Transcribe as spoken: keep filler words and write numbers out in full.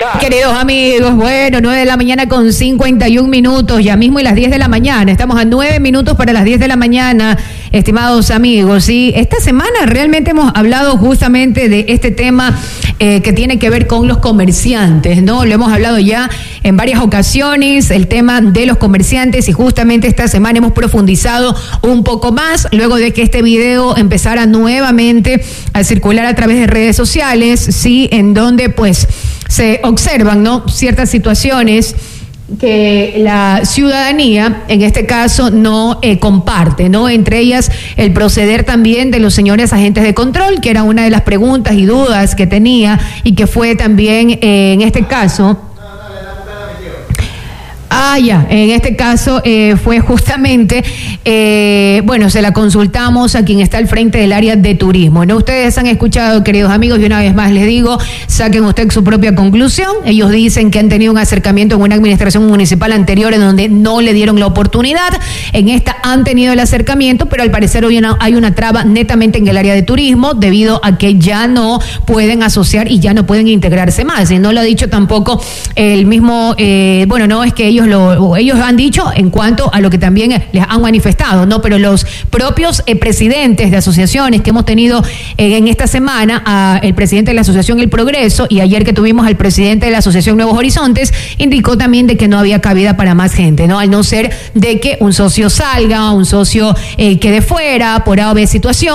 Queridos amigos, bueno, nueve de la mañana con cincuenta y un minutos, ya mismo y las diez de la mañana, estamos a nueve minutos para las diez de la mañana, estimados amigos, y esta semana realmente hemos hablado justamente de este tema eh, que tiene que ver con los comerciantes, ¿no? Lo hemos hablado ya en varias ocasiones, el tema de los comerciantes, y justamente esta semana hemos profundizado un poco más, luego de que este video empezara nuevamente a circular a través de redes sociales, sí, en donde pues se observan, ¿no?, ciertas situaciones que la ciudadanía, en este caso, no eh, comparte, ¿no? Entre ellas, el proceder también de los señores agentes de control, que era una de las preguntas y dudas que tenía y que fue también, eh, en este caso... Ah, ya, en este caso eh, fue justamente, eh, bueno, se la consultamos a quien está al frente del área de turismo, ¿no? Ustedes han escuchado, queridos amigos, y una vez más les digo, saquen usted su propia conclusión. Ellos dicen que han tenido un acercamiento en una administración municipal anterior en donde no le dieron la oportunidad. En esta han tenido el acercamiento, pero al parecer hoy una, hay una traba netamente en el área de turismo debido a que ya no pueden asociar y ya no pueden integrarse más. Y no lo ha dicho tampoco el mismo, eh, bueno, no es que ellos Lo, ellos han dicho en cuanto a lo que también les han manifestado, ¿no? Pero los propios eh, presidentes de asociaciones que hemos tenido eh, en esta semana, a el presidente de la Asociación El Progreso y ayer que tuvimos al presidente de la Asociación Nuevos Horizontes, indicó también de que no había cabida para más gente, ¿no? Al no ser de que un socio salga, un socio eh, quede fuera por A o B situación.